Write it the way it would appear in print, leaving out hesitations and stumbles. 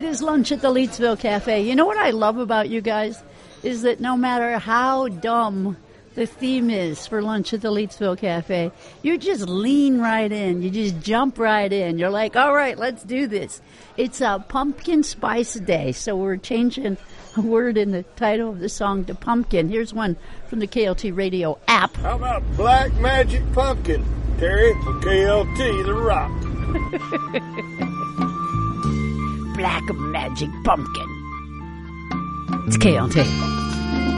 This lunch at the Leetsville Cafe. You know what I love about you guys is that no matter how dumb the theme is for lunch at the Leetsville Cafe, you just lean right in. You just jump right in. You're like, all right, let's do this. It's a pumpkin spice day, so we're changing a word in the title of the song to pumpkin. Here's one from the KLT radio app. How about Black Magic Pumpkin, Terry, from KLT The Rock? Black Magic Pumpkin. It's KLT.